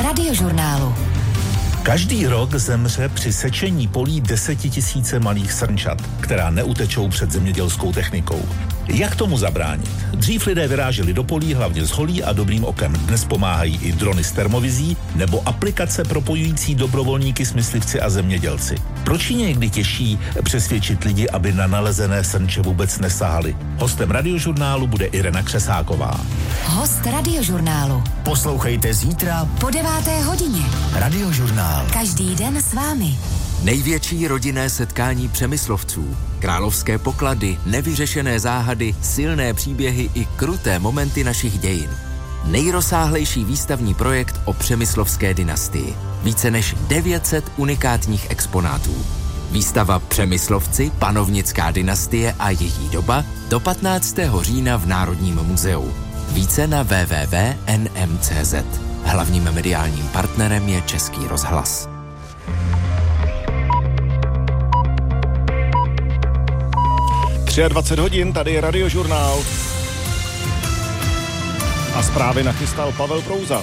Radiožurnálu. Každý rok zemře při sečení polí 10 000 malých srnčat, která neutečou před zemědělskou technikou. Jak tomu zabránit? Dřív lidé vyráželi do polí hlavně s holí a dobrým okem. Dnes pomáhají i drony s termovizí nebo aplikace propojující dobrovolníky s myslivci a zemědělci. Proč je někdy těžší přesvědčit lidi, aby na nalezené srnče vůbec nesahali? Hostem Radiožurnálu bude Irena Křesáková. Host Radiožurnálu. Poslouchejte zítra po 9:00. Radiožurnál. Každý den s vámi. Největší rodinné setkání Přemyslovců. Královské poklady, nevyřešené záhady, silné příběhy i kruté momenty našich dějin. Nejrozsáhlejší výstavní projekt o přemyslovské dynastii. Více než 900 unikátních exponátů. Výstava Přemyslovci, panovnická dynastie a její doba do 15. října v Národním muzeu. Více na www.nm.cz. Hlavním mediálním partnerem je Český rozhlas. Je 20 hodin, tady je Radiožurnál. A zprávy nachystal Pavel Prouza.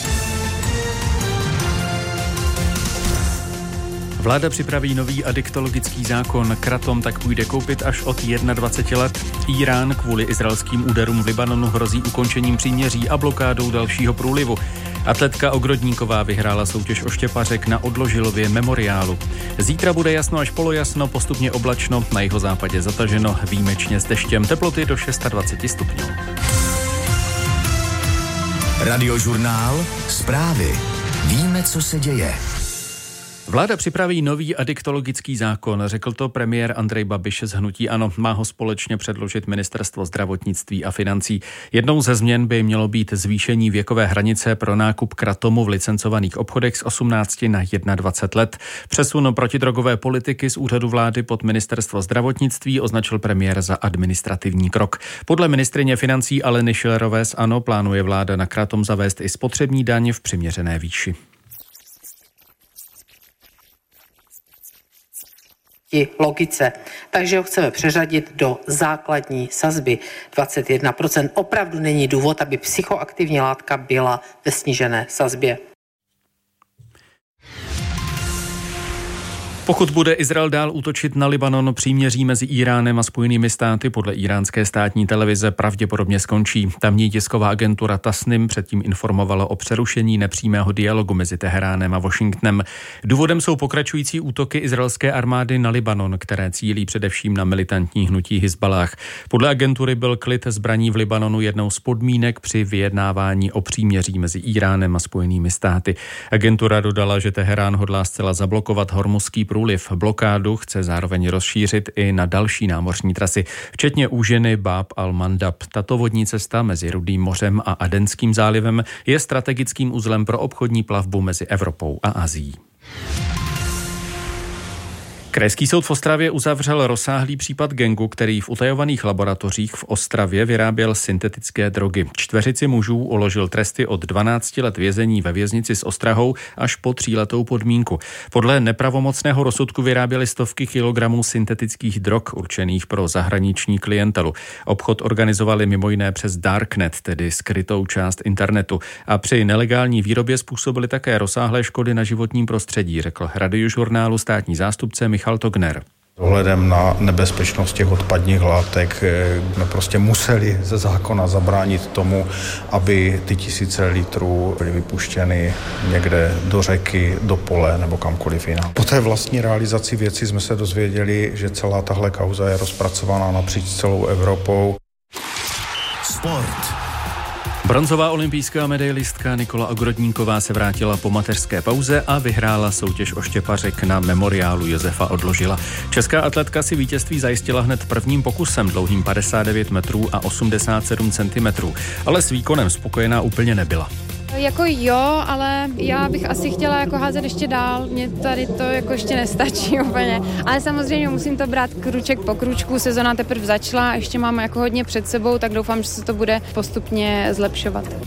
Vláda připraví nový adiktologický zákon. Kratom tak půjde koupit až od 21 let. Irán kvůli izraelským úderům v Libanonu hrozí ukončením příměří a blokádou dalšího průlivu. Atletka Ogrodníková vyhrála soutěž o štěpařek na Odložilově memoriálu. Zítra bude jasno až polojasno, postupně oblačno, na jihozápadě zataženo, výjimečně s deštěm, teploty do 26 stupňů. Radiožurnál, zprávy. Víme, co se děje. Vláda připraví nový adiktologický zákon, řekl to premiér Andrej Babiš z hnutí ANO. Má ho společně předložit ministerstvo zdravotnictví a financí. Jednou ze změn by mělo být zvýšení věkové hranice pro nákup kratomu v licencovaných obchodech z 18 na 21 let. Přesun protidrogové politiky z úřadu vlády pod ministerstvo zdravotnictví označil premiér za administrativní krok. Podle ministryně financí Aleny Schillerové z ANO plánuje vláda na kratom zavést i spotřební daň v přiměřené výši. Logice. Takže ho chceme přeřadit do základní sazby 21%. Opravdu není důvod, aby psychoaktivní látka byla ve snížené sazbě. Pokud bude Izrael dál útočit na Libanon, příměří mezi Iránem a Spojenými státy podle íránské státní televize pravděpodobně skončí. Tamní tisková agentura Tasnim předtím informovala o přerušení nepřímého dialogu mezi Teheránem a Washingtonem. Důvodem jsou pokračující útoky izraelské armády na Libanon, které cílí především na militantní hnutí Hizballáh. Podle agentury byl klid zbraní v Libanonu jednou z podmínek při vyjednávání o příměří mezi Iránem a Spojenými státy. Agentura dodala, že Teherán hodlá zcela zablokovat hormuzský průliv. Blokádu chce zároveň rozšířit i na další námořní trasy, včetně úžiny Bab al-Mandab. Tato vodní cesta mezi Rudým mořem a Adenským zálivem je strategickým uzlem pro obchodní plavbu mezi Evropou a Asií. Krajský soud v Ostravě uzavřel rozsáhlý případ gangu, který v utajovaných laboratořích v Ostravě vyráběl syntetické drogy. 4 mužů uložil tresty od 12 let vězení ve věznici s ostrahou až po 3letou podmínku. Podle nepravomocného rozsudku vyráběli stovky kilogramů syntetických drog určených pro zahraniční klientelu. Obchod organizovali mimo jiné přes Darknet, tedy skrytou část internetu. A při nelegální výrobě způsobili také rozsáhlé škody na životním prostředí, řekl Radiožurnálu státní zástupce Michal Togner. Ohledem na nebezpečnost těch odpadních látek jsme prostě museli ze zákona zabránit tomu, aby ty tisíce litrů byly vypuštěny někde do řeky, do pole nebo kamkoliv jinam. Po té vlastní realizaci věci jsme se dozvěděli, že celá tahle kauza je rozpracovaná napříč celou Evropou. Sport. Bronzová olympijská medailistka Nikola Ogrodníková se vrátila po mateřské pauze a vyhrála soutěž o štěpařek na memoriálu Josefa Odložila. Česká atletka si vítězství zajistila hned prvním pokusem dlouhým 59 metrů a 87 centimetrů, ale s výkonem spokojená úplně nebyla. Jako jo, ale já bych asi chtěla jako házet ještě dál, mně tady to jako ještě nestačí úplně, ale samozřejmě musím to brát kruček po kručku, sezona teprve začala, ještě máme jako hodně před sebou, tak doufám, že se to bude postupně zlepšovat.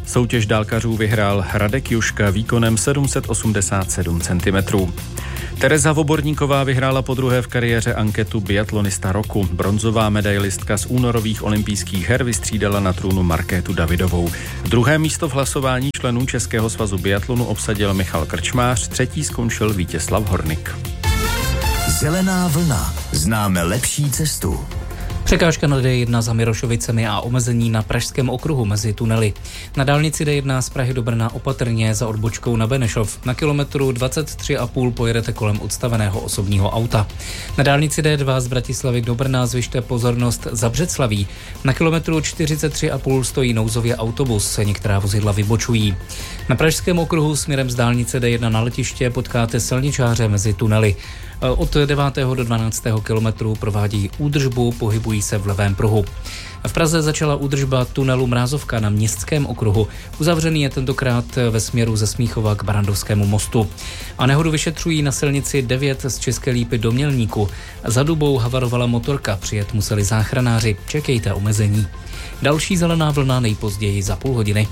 Soutěž dálkařů vyhrál Radek Juška výkonem 787 cm. Tereza Voborníková vyhrála podruhé v kariéře anketu biatlonista roku. Bronzová medailistka z únorových olympijských her vystřídala na trůnu Markétu Davidovou. Druhé místo v hlasování členů Českého svazu biatlonu obsadil Michal Krčmář, třetí skončil Vítězslav Hornik. Zelená vlna. Známe lepší cestu. Překážka na D1 za Mirošovicemi a omezení na Pražském okruhu mezi tunely. Na dálnici D1 z Prahy do Brna opatrně za odbočkou na Benešov. Na kilometru 23,5 pojedete kolem odstaveného osobního auta. Na dálnici D2 z Bratislavy do Brna zvyšte pozornost za Břeclaví. Na kilometru 43,5 stojí nouzově autobus, některá vozidla vybočují. Na Pražském okruhu směrem z dálnice D1 na letiště potkáte silničáře mezi tunely. Od 9. do 12. kilometru provádí údržbu, pohybují se v levém pruhu. V Praze začala údržba tunelu Mrázovka na Městském okruhu. Uzavřený je tentokrát ve směru ze Smíchova k Barandovskému mostu. A nehodu vyšetřují na silnici 9 z České Lípy do Mělníku. Za Dubou havarovala motorka, přijet museli záchranáři. Čekejte omezení. Další zelená vlna nejpozději za půl hodiny.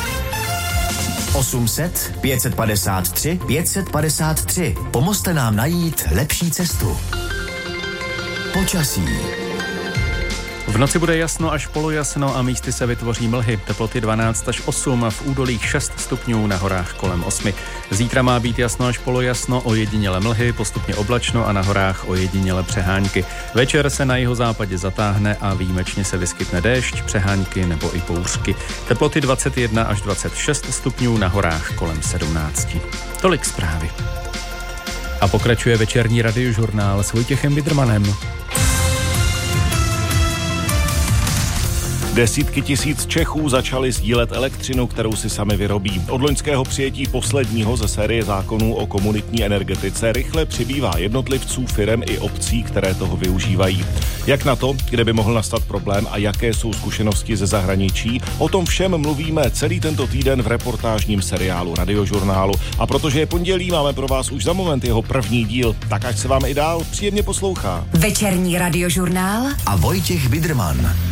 800 553 553. Pomozte nám najít lepší cestu. Počasí. V noci bude jasno až polojasno a místy se vytvoří mlhy. Teploty 12 až 8, v údolích 6 stupňů, na horách kolem 8. Zítra má být jasno až polojasno, ojediněle mlhy, postupně oblačno a na horách ojediněle přehánky. Večer se na jihozápadě zatáhne a výjimečně se vyskytne déšť, přehánky nebo i bouřky. Teploty 21 až 26 stupňů, na horách kolem 17. Tolik zprávy. A pokračuje večerní radiožurnál s Vojtěchem Vidrmanem. Desítky tisíc Čechů začali sdílet elektřinu, kterou si sami vyrobí. Od loňského přijetí posledního ze série zákonů o komunitní energetice rychle přibývá jednotlivců, firem i obcí, které toho využívají. Jak na to, kde by mohl nastat problém a jaké jsou zkušenosti ze zahraničí, o tom všem mluvíme celý tento týden v reportážním seriálu Radiožurnálu. A protože je pondělí, máme pro vás už za moment jeho první díl, tak ať se vám i dál příjemně poslouchá. Večerní radiožurnál A Vojtěch Vidrman.